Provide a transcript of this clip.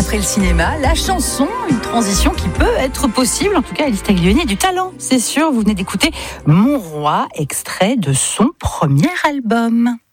après le cinéma, la chanson, une transition qui peut être possible. En tout cas, Alice Taglioni a du talent, c'est sûr. Vous venez d'écouter Mon Roi, extrait de son premier album.